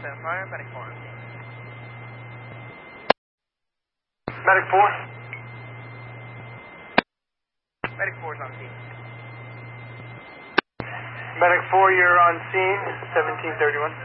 10 fire, medic 4 on scene. Medic 4? Medic 4 is on scene. Medic 4, you're on scene, 1731.